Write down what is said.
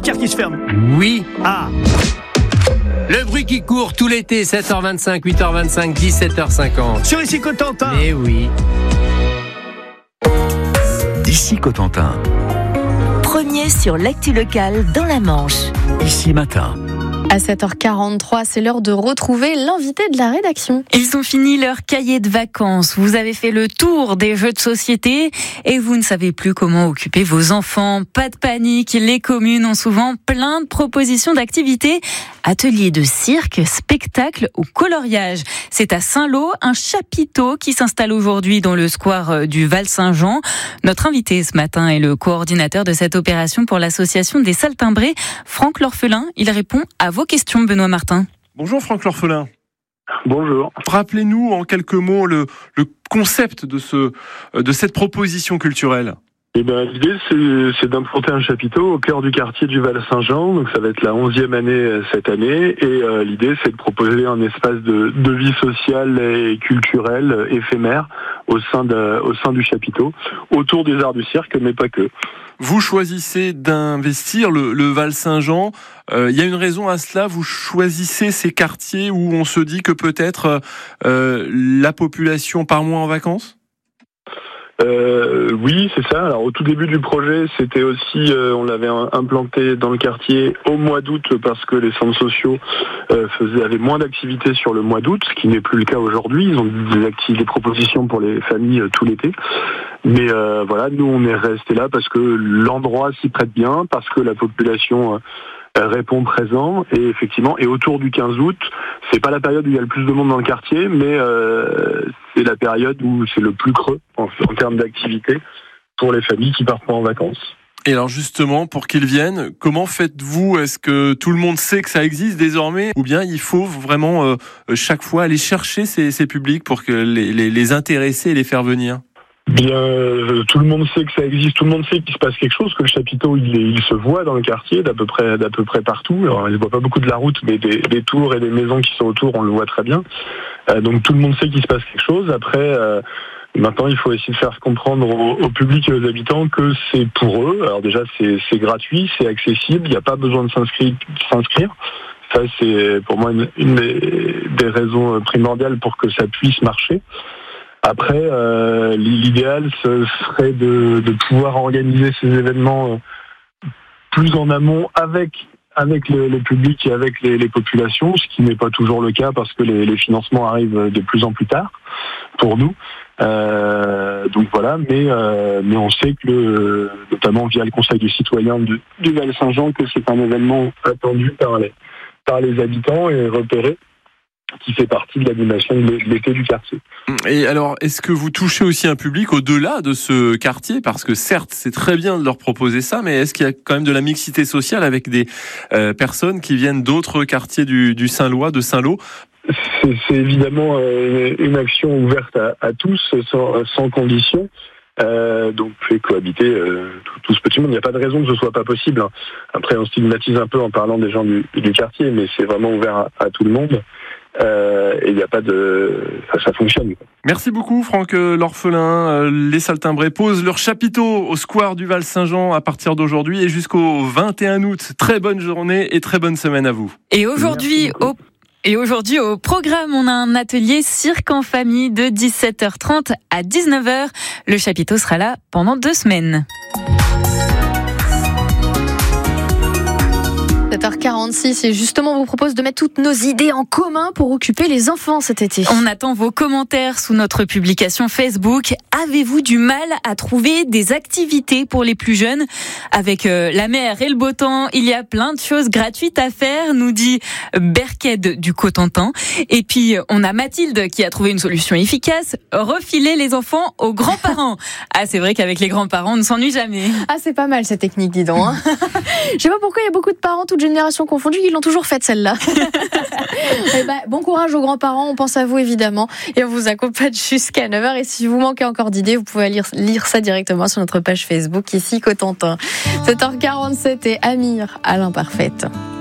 portière qui se ferme. Oui. Ah. Le bruit qui court tout l'été, 7h25, 8h25, 17h50. Sur Ici Cotentin. Eh oui. Ici Cotentin. Premier sur l'actu locale dans la Manche. Ici Matin. À 7h43, c'est l'heure de retrouver l'invité de la rédaction. Ils ont fini leur cahier de vacances. Vous avez fait le tour des jeux de société et vous ne savez plus comment occuper vos enfants. Pas de panique, les communes ont souvent plein de propositions d'activités. Ateliers de cirque, spectacles ou coloriage. C'est à Saint-Lô, un chapiteau qui s'installe aujourd'hui dans le square du Val-Saint-Jean. Notre invité ce matin est le coordinateur de cette opération pour l'association des Saltimbrés, Franck L'Orphelin. Il répond à vos questions, Benoît Martin. Bonjour Franck L'Orphelin. Bonjour. Rappelez-nous en quelques mots le concept de cette proposition culturelle. L'idée, c'est d'implanter un chapiteau au cœur du quartier du Val-Saint-Jean. Donc, ça va être la 11e année cette année. Et l'idée, c'est de proposer un espace de vie sociale et culturelle éphémère au sein du chapiteau, autour des arts du cirque, mais pas que. Vous choisissez d'investir le Val-Saint-Jean. Il y a une raison à cela. Vous choisissez ces quartiers où on se dit que peut-être la population part moins en vacances ? Oui, c'est ça. Alors au tout début du projet, c'était aussi, on l'avait implanté dans le quartier au mois d'août parce que les centres sociaux avaient moins d'activités sur le mois d'août, ce qui n'est plus le cas aujourd'hui. Ils ont des propositions pour les familles tout l'été. Mais voilà, nous on est resté là parce que l'endroit s'y prête bien, parce que la population répond présent, et effectivement, et autour du 15 août, c'est pas la période où il y a le plus de monde dans le quartier, mais c'est la période où c'est le plus creux en termes d'activité pour les familles qui partent pas en vacances. Et alors justement, pour qu'ils viennent, comment faites-vous ? Est-ce que tout le monde sait que ça existe désormais ? Ou bien il faut vraiment chaque fois aller chercher ces publics pour que les intéresser et les faire venir ? Bien, tout le monde sait que ça existe, tout le monde sait qu'il se passe quelque chose, que le chapiteau il se voit dans le quartier d'à peu près partout. Alors, il ne voit pas beaucoup de la route, mais des tours et des maisons qui sont autour, on le voit très bien. Donc tout le monde sait qu'il se passe quelque chose. Après, maintenant, il faut essayer de faire comprendre au public et aux habitants que c'est pour eux. Alors déjà, c'est gratuit, c'est accessible, il n'y a pas besoin de s'inscrire. Ça, c'est pour moi une des raisons primordiales pour que ça puisse marcher. Après, l'idéal, ce serait de pouvoir organiser ces événements plus en amont avec le public et avec les populations, ce qui n'est pas toujours le cas parce que les financements arrivent de plus en plus tard pour nous. Donc voilà, mais on sait que notamment via le Conseil des citoyens du Val-Saint-Jean, que c'est un événement attendu par les habitants et repéré, qui fait partie de l'animation de l'été du quartier. Et alors, est-ce que vous touchez aussi un public au-delà de ce quartier ? Parce que certes, c'est très bien de leur proposer ça, mais est-ce qu'il y a quand même de la mixité sociale avec des personnes qui viennent d'autres quartiers du Saint-Lô, de Saint-Lô ? C'est évidemment une action ouverte à tous, sans condition. Donc fait cohabiter tout ce petit monde. Il n'y a pas de raison que ce soit pas possible. Après, on stigmatise un peu en parlant des gens du quartier, mais c'est vraiment ouvert à tout le monde. Et il n'y a pas ça fonctionne. Merci beaucoup Franck L'Orphelin. Les Saltimbrés posent leur chapiteau au square du Val-Saint-Jean à partir d'aujourd'hui et jusqu'au 21 août. Très bonne journée et très bonne semaine à vous. Et aujourd'hui, au programme, on a un atelier cirque en famille de 17h30 à 19h. Le chapiteau sera là pendant 2 semaines. 7h46 et justement on vous propose de mettre toutes nos idées en commun pour occuper les enfants cet été. On attend vos commentaires sous notre publication Facebook. Avez-vous du mal à trouver des activités pour les plus jeunes ? Avec la mer et le beau temps, il y a plein de choses gratuites à faire, nous dit Berked du Cotentin. Et puis on a Mathilde qui a trouvé une solution efficace, refiler les enfants aux grands-parents. Ah, c'est vrai qu'avec les grands-parents, on ne s'ennuie jamais. Ah, c'est pas mal cette technique, dis donc. Hein. Je sais pas pourquoi il y a beaucoup de parents, toutes générations confondues, qui l'ont toujours faite celle-là. Bon courage aux grands-parents, on pense à vous évidemment et on vous accompagne jusqu'à 9h. Et si vous manquez encore d'idées, vous pouvez lire ça directement sur notre page Facebook Ici Cotentin. 7h47 et Amir à l'imparfaite.